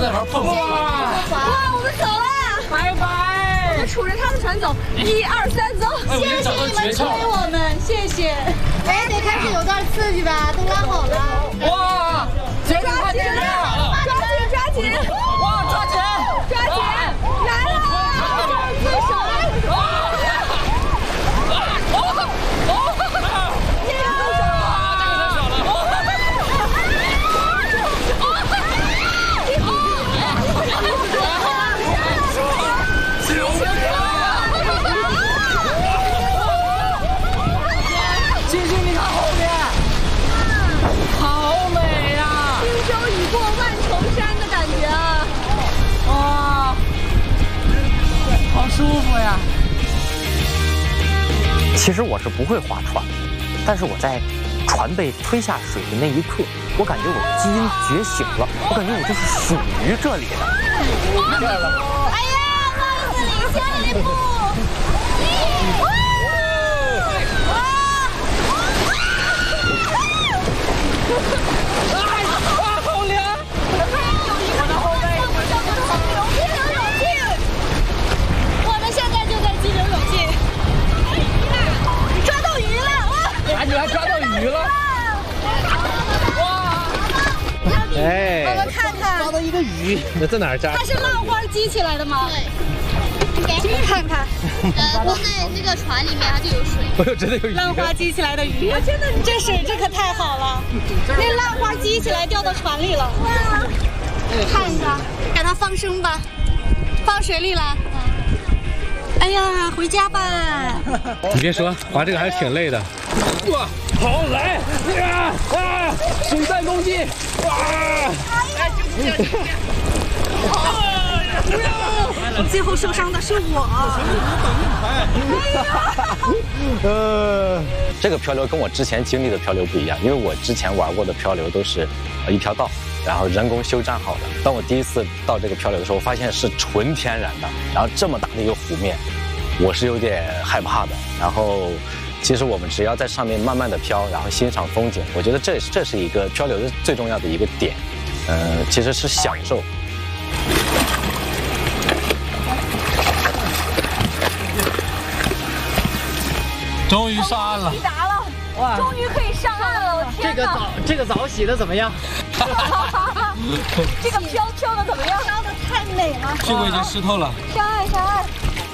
在玩碰碰。 哇，我们走了， 拜拜。 我们杵着他的船走，1、2、3，走。 谢谢你们催我们，谢谢。 哎，得开始有段刺激吧，都拉好了。 哇，姐姐快点！ 抓紧！ 哇，抓紧！ 来了！这是手！ 舒服呀！ 其实我是不会划船，但是我在船被推下水的那一刻，我感觉我基因觉醒了，我感觉我就是属于这里的。 哎呀，帽子领先了一步！ 好凉！我的后背。 抓到鱼了！哇！ 你还抓到鱼了？哇！ 哎，我们看看， 抓到一个鱼，那在哪儿抓？ 它是浪花激起来的吗？ 对， 看看， 都在那个船里面，它就有水。 我有真的有鱼。 浪花激起来的鱼，真的，这水质可太好了。那浪花激起来掉到船里了。哇！看一下，给它放生吧，放水里了。哎呀，回家吧！ 你别说，划这个还是挺累的。哇，好来！水弹攻击！哇！ 最后受伤的是我。 这个漂流跟我之前经历的漂流不一样，因为我之前玩过的漂流都是一条道，然后人工修栈好的。当我第一次到这个漂流的时候，我发现是纯天然的，然后这么大的一个湖面，我是有点害怕的。然后其实我们只要在上面慢慢的漂，然后欣赏风景，我觉得这是一个漂流的最重要的一个点。其实是享受。 终于上岸了！ 抵达了，哇！终于可以上岸了！ 这个澡洗的怎么样？ 这个漂的怎么样？漂的太美了！ 屁股已经湿透了。 上岸！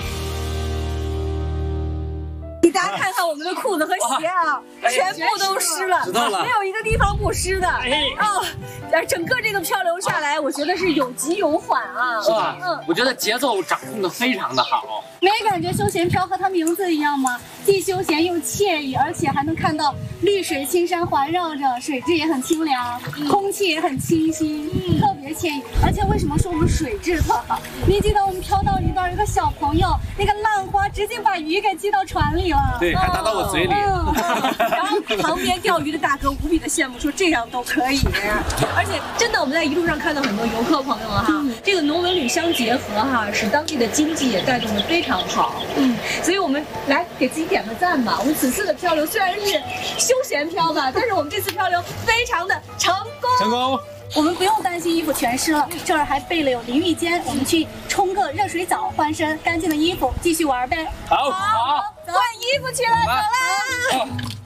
大家看看我们的裤子和鞋啊，全部都湿了，没有一个地方不湿的。哦，整个这个漂流下来，我觉得是有急有缓啊。 是吧？我觉得节奏掌控的非常的好。 没感觉休闲漂和它名字一样吗？既休闲又惬意，而且还能看到绿水青山环绕着，水质也很清凉，空气也很清新，特别惬意。而且为什么说我们水质特好？你记得我们漂到一半，有个小朋友，那个浪花直接把鱼给击到船里了。 对，还打到我嘴里。 然后旁边钓鱼的大哥无比的羡慕，说这样都可以。而且真的，我们在一路上看到很多游客朋友哈，这个农文旅相结合哈，使当地的经济也带动得非常好。所以我们来给自己点个赞吧。我们此次的漂流虽然是休闲漂吧，但是我们这次漂流非常的成功。 成功。 我们不用担心衣服全湿了，这儿还备了有淋浴间，我们去冲个热水澡换身干净的衣服，继续玩呗。 好， 换衣服去了，走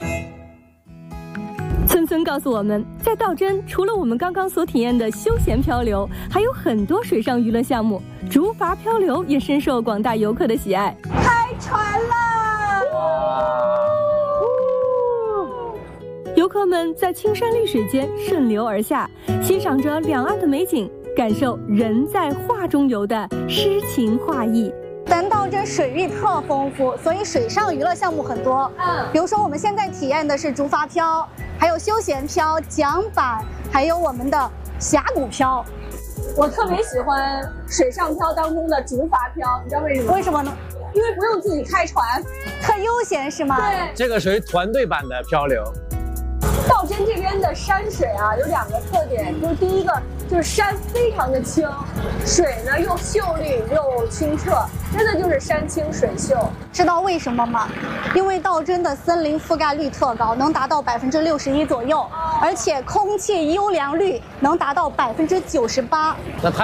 啦！ 村村告诉我们，在道真除了我们刚刚所体验的休闲漂流，还有很多水上娱乐项目，竹筏漂流也深受广大游客的喜爱。 开船啦！ 游客们在青山绿水间顺流而下，欣赏着两岸的美景，感受人在画中游的诗情画意。 咱道真水域特丰富，所以水上娱乐项目很多。比如说我们现在体验的是竹筏漂，还有休闲漂、桨板，还有我们的峡谷漂。我特别喜欢水上漂当中的竹筏漂，你知道为什么？为什么呢？因为不用自己开船，特悠闲是吗？对， 这个属于团队版的漂流。 道真这边的山水啊，有两个特点，就是第一个就是山非常的清，水呢又秀丽又清澈，真的就是山清水秀。知道为什么吗？因为道真的森林覆盖率特高，能达到61%左右，而且空气优良率能达到98%。 那它